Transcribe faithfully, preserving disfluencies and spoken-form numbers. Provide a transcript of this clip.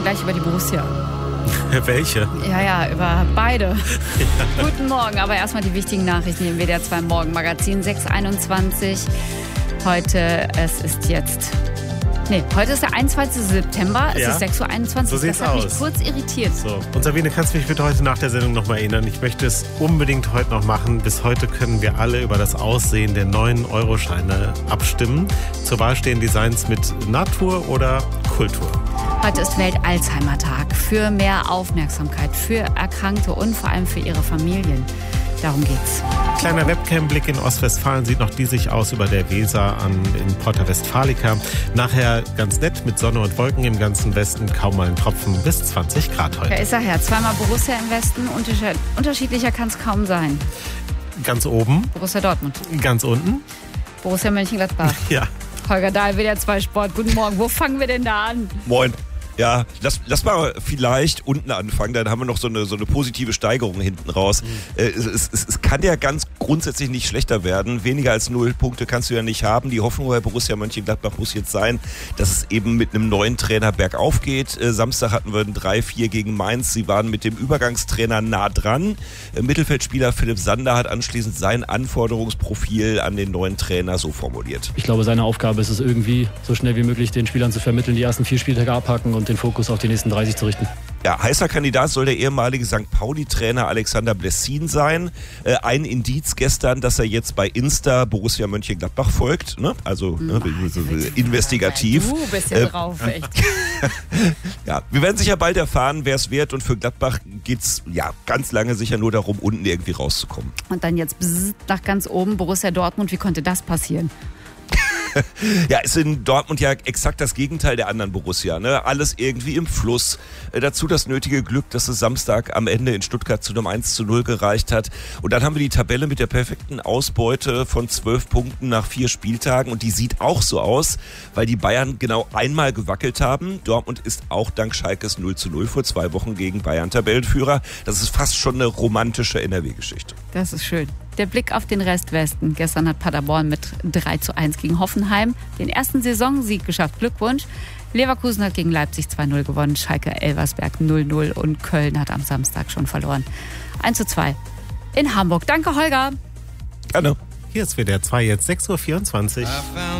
gleich über die Borussia. Welche? Ja, ja, über beide. Ja. Guten Morgen, aber erstmal die wichtigen Nachrichten hier im W D R zwei Morgenmagazin sechs Uhr einundzwanzig. Heute, es ist jetzt... Nee, heute ist der einundzwanzigster September, es ja. ist sechs Uhr einundzwanzig. So sieht's das hat aus. mich kurz irritiert. So. Und Sabine, kannst du mich bitte heute nach der Sendung nochmal erinnern? Ich möchte es unbedingt heute noch machen. Bis heute können wir alle über das Aussehen der neuen Euroscheine abstimmen. Zur Wahl stehen Designs mit Natur oder Kultur. Heute ist Welt-Alzheimer-Tag. Für mehr Aufmerksamkeit für Erkrankte und vor allem für ihre Familien. Darum geht's. Kleiner Webcam-Blick in Ostwestfalen sieht noch diesig aus über der Weser an, in Porta Westfalica. Nachher ganz nett mit Sonne und Wolken im ganzen Westen, kaum mal ein Tropfen bis zwanzig Grad heute. Ja, ist er her. Zweimal Borussia im Westen, unterschiedlicher kann es kaum sein. Ganz oben. Borussia Dortmund. Ganz unten. Borussia Mönchengladbach. Ja. Holger Dahl, W D R zwei Sport. Guten Morgen. Wo fangen wir denn da an? Moin. Ja, lass, lass mal vielleicht unten anfangen, dann haben wir noch so eine, so eine positive Steigerung hinten raus. Mhm. Äh, es, es, es kann ja ganz grundsätzlich nicht schlechter werden. Weniger als null Punkte kannst du ja nicht haben. Die Hoffnung bei Borussia Mönchengladbach muss jetzt sein, dass es eben mit einem neuen Trainer bergauf geht. Äh, Samstag hatten wir ein drei vier gegen Mainz. Sie waren mit dem Übergangstrainer nah dran. Äh, Mittelfeldspieler Philipp Sander hat anschließend sein Anforderungsprofil an den neuen Trainer so formuliert. Ich glaube, seine Aufgabe ist es irgendwie, so schnell wie möglich den Spielern zu vermitteln, die ersten vier Spieltage abhaken und den Fokus auf die nächsten dreißig zu richten. Ja, heißer Kandidat soll der ehemalige Sankt Pauli-Trainer Alexander Blessin sein. Äh, ein Indiz gestern, dass er jetzt bei Insta Borussia Mönchengladbach folgt. Ne? Also ne, so, so, investigativ. Du bist ja äh, drauf, echt. Ja, wir werden sicher bald erfahren, wer es wird. Und für Gladbach geht's ja ganz lange sicher nur darum, unten irgendwie rauszukommen. Und dann jetzt bzz, nach ganz oben Borussia Dortmund. Wie konnte das passieren? Ja, ist in Dortmund ja exakt das Gegenteil der anderen Borussia. Ne? Alles irgendwie im Fluss. Äh, dazu das nötige Glück, dass es Samstag am Ende in Stuttgart zu einem eins zu null gereicht hat. Und dann haben wir die Tabelle mit der perfekten Ausbeute von zwölf Punkten nach vier Spieltagen. Und die sieht auch so aus, weil die Bayern genau einmal gewackelt haben. Dortmund ist auch dank Schalkes null zu null vor zwei Wochen gegen Bayern Tabellenführer. Das ist fast schon eine romantische N R W-Geschichte. Das ist schön. Der Blick auf den Restwesten. Gestern hat Paderborn mit drei zu eins gegen Hoffenheim den ersten Saisonsieg geschafft. Glückwunsch. Leverkusen hat gegen Leipzig zwei null gewonnen. Schalke Elversberg null null und Köln hat am Samstag schon verloren. eins zu zwei in Hamburg. Danke, Holger. Gerne. Hier ist W D R zwei, jetzt sechs Uhr vierundzwanzig.